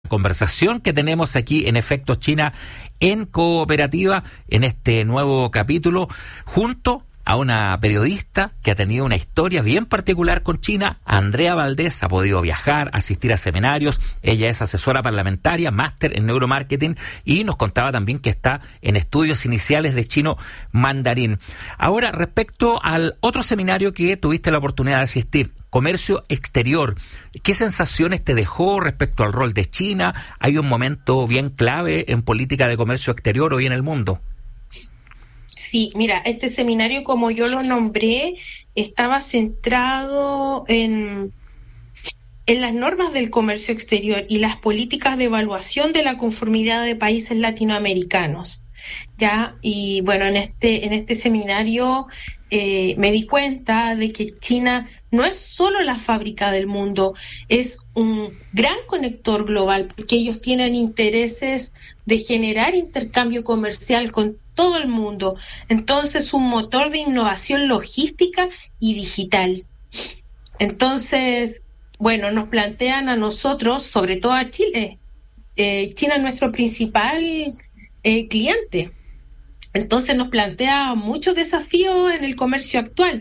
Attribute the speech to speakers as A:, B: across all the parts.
A: Conversación que tenemos aquí en Efectos China en Cooperativa, en este nuevo capítulo, junto a una periodista que ha tenido una historia bien particular con China. Andrea Valdés ha podido viajar, asistir a seminarios. Ella es asesora parlamentaria, máster en neuromarketing, y nos contaba también que está en estudios iniciales de chino mandarín. Ahora, respecto al otro seminario que tuviste la oportunidad de asistir, Comercio Exterior, ¿qué sensaciones te dejó respecto al rol de China? ¿Hay un momento bien clave en política de comercio exterior hoy en el mundo?
B: Sí, mira, este seminario, como yo lo nombré, estaba centrado en las normas del comercio exterior y las políticas de evaluación de la conformidad de países latinoamericanos. Ya, y bueno, en este seminario me di cuenta de que China no es solo la fábrica del mundo, es un gran conector global, porque ellos tienen intereses de generar intercambio comercial con todo el mundo. Entonces, un motor de innovación logística y digital. Entonces, bueno, nos plantean a nosotros, sobre todo a Chile. China es nuestro principal cliente. Entonces nos plantea muchos desafíos en el comercio actual,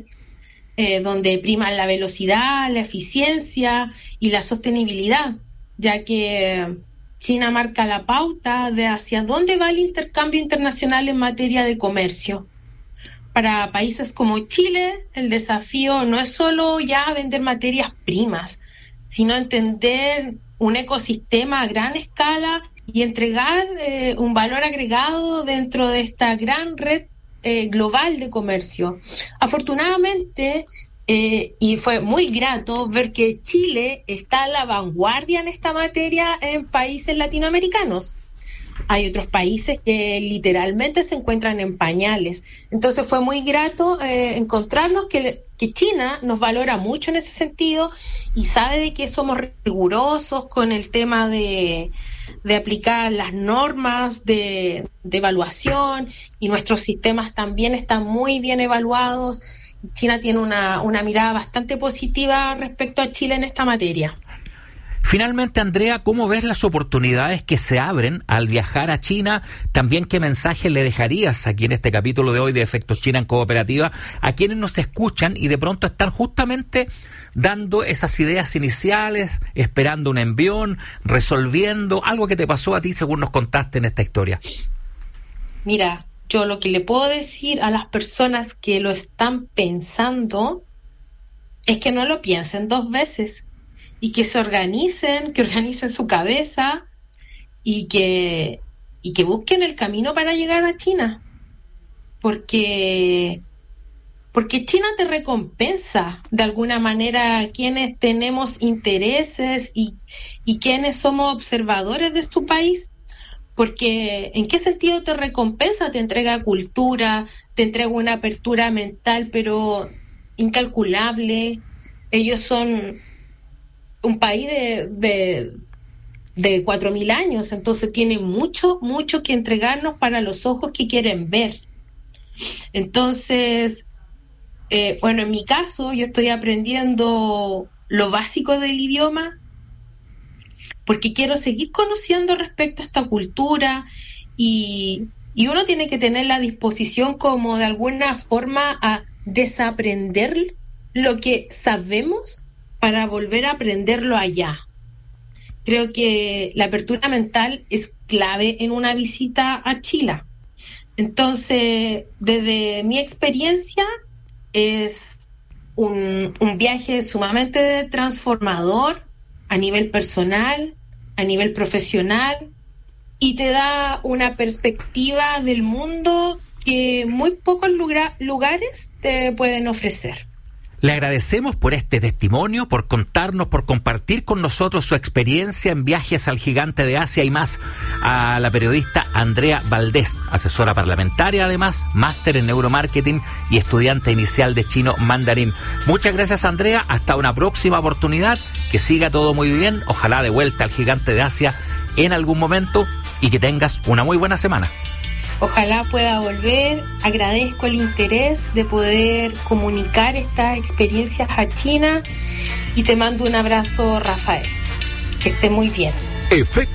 B: donde priman la velocidad, la eficiencia y la sostenibilidad, ya que China marca la pauta de hacia dónde va el intercambio internacional en materia de comercio. Para países como Chile, el desafío no es solo ya vender materias primas, sino entender un ecosistema a gran escala y entregar un valor agregado dentro de esta gran red global de comercio. Afortunadamente, y fue muy grato ver que Chile está a la vanguardia en esta materia en países latinoamericanos. Hay otros países que literalmente se encuentran en pañales. Entonces fue muy grato encontrarnos que China nos valora mucho en ese sentido y sabe de que somos rigurosos con el tema de aplicar las normas de evaluación, y nuestros sistemas también están muy bien evaluados. China tiene una mirada bastante positiva respecto a Chile en esta materia.
A: Finalmente, Andrea, ¿cómo ves las oportunidades que se abren al viajar a China? También, ¿qué mensaje le dejarías aquí en este capítulo de hoy de Efectos China en Cooperativa a quienes nos escuchan y de pronto están justamente dando esas ideas iniciales, esperando un envión, resolviendo algo que te pasó a ti según nos contaste en esta historia?
B: Mira, yo lo que le puedo decir a las personas que lo están pensando es que no lo piensen dos veces y que se organicen, que organicen su cabeza y que busquen el camino para llegar a China. Porque China te recompensa de alguna manera a quienes tenemos intereses y quienes somos observadores de su país. Porque ¿en qué sentido te recompensa? Te entrega cultura, te entrega una apertura mental, pero incalculable. Ellos son un país de 4.000 años, entonces tienen mucho que entregarnos para los ojos que quieren ver. Entonces, bueno, en mi caso, yo estoy aprendiendo lo básico del idioma, porque quiero seguir conociendo respecto a esta cultura, y uno tiene que tener la disposición como de alguna forma a desaprender lo que sabemos para volver a aprenderlo allá. Creo que la apertura mental es clave en una visita a Chile. Entonces, desde mi experiencia, es un viaje sumamente transformador a nivel personal, a nivel profesional, y te da una perspectiva del mundo que muy pocos lugares te pueden ofrecer.
A: Le agradecemos por este testimonio, por contarnos, por compartir con nosotros su experiencia en viajes al gigante de Asia y más, a la periodista Andrea Valdés, asesora parlamentaria además, máster en neuromarketing y estudiante inicial de chino mandarín. Muchas gracias, Andrea, hasta una próxima oportunidad, que siga todo muy bien, ojalá de vuelta al gigante de Asia en algún momento y que tengas una muy buena semana.
B: Ojalá pueda volver. Agradezco el interés de poder comunicar estas experiencias a China y te mando un abrazo, Rafael. Que esté muy bien.